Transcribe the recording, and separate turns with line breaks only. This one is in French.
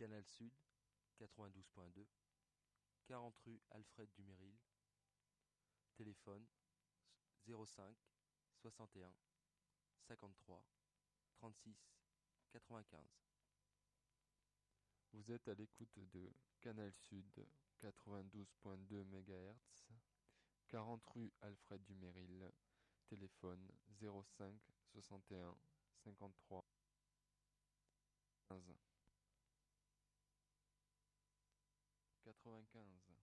Canal Sud, 92.2, 40 rue Alfred Duméryl, téléphone 05 61 53 36 95.
Vous êtes à l'écoute de Canal Sud 92.2 MHz, 40 rue Alfred Duméryl, téléphone 05 61 53 15 95.